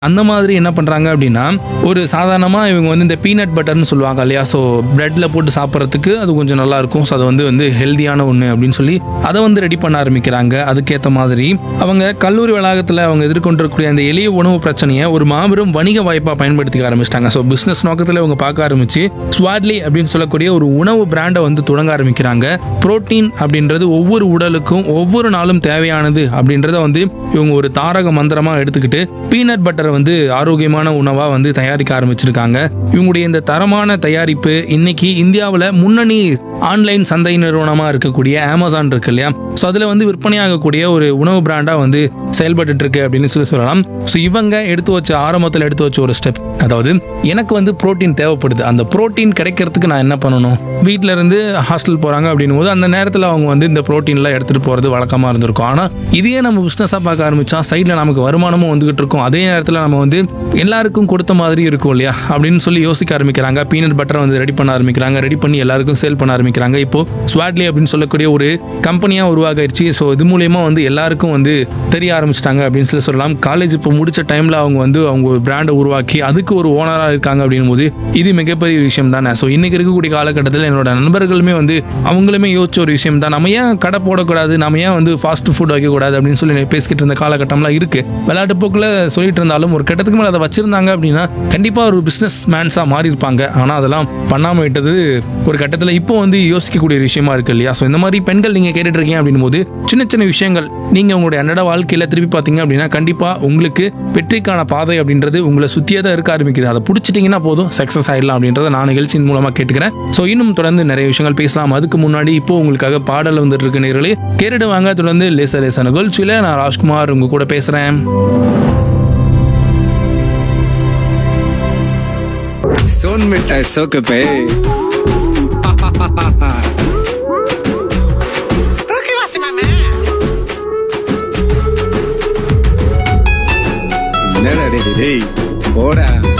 அந்த மாதிரி என்ன பண்ணுறாங்க அப்படின்னா ஒரு சாதாரணமாக இவங்க வந்து இந்த பீனட் பட்டர்னு சொல்லுவாங்க இல்லையா, ஸோ பிரெட்டில் போட்டு சாப்பிட்றதுக்கு அது கொஞ்சம் நல்லா இருக்கும். ஸோ அதை வந்து ஹெல்தியான ஒன்று அப்படின்னு சொல்லி அதை வந்து ரெடி பண்ண ஆரம்பிக்கிறாங்க. அதுக்கேற்ற மாதிரி அவங்க கல்லூரி வளாகத்தில் அவங்க எதிர்கொண்டிருக்கக்கூடிய அந்த எளிய உணவு பிரச்சனையை ஒரு மாபெரும் வணிக வாய்ப்பாக பயன்படுத்திக்க ஆரம்பிச்சிட்டாங்க. ஸோ பிஸ்னஸ் நோக்கத்தில் இவங்க பார்க்க ஆரம்பிச்சு ஸ்வாட்லி அப்படின்னு சொல்லக்கூடிய ஒரு உணவு பிராண்டை வந்து தொடங்க ஆரம்பிக்கிறாங்க. புரோட்டீன் அப்படின்றது ஒவ்வொரு உடலுக்கும் ஒவ்வொரு நாளும் தேவையானது அப்படின்றத வந்து இவங்க ஒரு தாரக மந்திரமா எடுத்துக்கிட்டு பீனட் பட்டரை வந்து ஆரோக்கியமான உணவா வந்து தயாரிக்க ஆரம்பிச்சிருக்காங்க. இவங்களுடைய இந்த தரமான தயாரிப்பு இன்னைக்கு இந்தியாவில் முன்னணி ஆன்லைன் சந்தை நிறுவனமா இருக்கக்கூடிய அமேசான் இருக்கு இல்லையா, ஸோ அதில் வந்து விற்பனையாகக்கூடிய ஒரு உணவு பிராண்டா வந்து செயல்பட்டு இருக்கு அப்படின்னு சொல்லலாம். ஸோ இவங்க ஆரம்பத்தில் எடுத்து வச்ச ஒரு ஸ்டெப், அதாவது எனக்கு வந்து புரோட்டீன் தேவைப்படுது, அந்த புரோட்டீன் கிடைக்கிறதுக்கு நான் என்ன பண்ணணும், வீட்டில இருந்து ஹாஸ்டல் போறாங்க அப்படின்னும் போது அந்த நேரத்தில் அவங்க வந்து இந்த புரோட்டீன்லாம் எடுத்துட்டு போறது வழக்கமா இருந்திருக்கும். ஆனால் இதையே நம்ம பிஸ்னஸாக பார்க்க ஆரம்பிச்சா சைடில் நமக்கு வருமானமும் வந்துகிட்டு இருக்கும், அதே நேரத்தில் நம்ம வந்து எல்லாருக்கும் கொடுத்த மாதிரி இருக்கும் இல்லையா அப்படின்னு சொல்லி யோசிக்க ஆரம்பிக்கிறாங்க. பீனட் பட்டரை வந்து ரெடி பண்ண ஆரம்பிக்கிறாங்க, ரெடி பண்ணி எல்லாருக்கும் சேல் பண்ண ஆரம்பிக்கிறாங்க. இப்போ ஸ்வாட்லி அப்படின்னு சொல்லக்கூடிய ஒரு கம்பெனியா உருவாகிடுச்சு. ஸோ இது மூலயமா வந்து எல்லாருக்கும் வந்து தெரிய ஆரம்பிச்சிட்டாங்க அப்படின்னு சொல்லலாம். காலேஜ் இப்போ முடிச்ச டைம்ல அவங்க வந்து அவங்க ஒரு பிராண்டை உருவாக்கி அதுக்கு ஒரு ஓனரா இருக்காங்க அப்படின்னும் போது இது மிகப்பெரிய விஷயம் தானே. ஸோ இன்னைக்கு இருக்கக்கூடிய காலகட்டத்தில் என்னோட நண்பர்களுமே வந்து அவங்களுமே யோசிச்ச ஒரு விஷயம் தான், நம்ம ஏன் கடை போடக்கூடாது, நம்ம ஏன் வந்து ஃபாஸ்ட் ஃபுட் வைக்கக்கூடாது அப்படின்னு சொல்லி பேசிக்கிட்டு இருந்த காலகட்டம்லாம் இருக்கு. விளையாட்டு போக்கில் சொல்லிட்டு இருந்தாலும் ஒரு கட்டத்துக்கு மேலே அதை வச்சிருந்தாங்க அப்படின்னா கண்டிப்பா ஒரு பிசினஸ் மேன்ஸா மாறி இருப்பாங்க. ஆனா அதெல்லாம் பண்ணாம விட்டது ஒரு கட்டத்தில் இப்போ வந்து யோசிக்கக்கூடிய விஷயமா இருக்கு இல்லையா. ஸோ இந்த மாதிரி பெண்கள் நீங்க கேட்டுட்டு இருக்கீங்க அப்படின் போது சின்ன சின்ன விஷயங்கள் நீங்க உங்களுடைய அன்றாட வாழ்க்கையில திருப்பி பார்த்தீங்க அப்படின்னா கண்டிப்பா உங்களுக்கு வெற்றிக்கான பாதை அப்படின்றது உங்களை சுத்தியே தான் இருக்க ஆரம்பிக்குது. அதை பிடிச்சிட்டீங்கன்னா போதும் சக்சஸ் ஆயிடலாம் அப்படின்றத நான் நிகழ்ச்சியின் மூலமா கேட்டுக்கிறேன். ஸோ இன்னும் தொடர்ந்து நிறைய விஷயங்கள் பேசலாம். அதுக்கு முன்னாடி இப்போ உங்களுக்காக பாடல் வந்துட்டு இருக்கு நேர்களே, கேட்டுடுவாங்க. தொடர்ந்து லேச லேச நிகழ்ச்சியில நான் ராஜ்குமார் உங்க கூட பேசுறேன். सोन मिठाई सोक पे போடா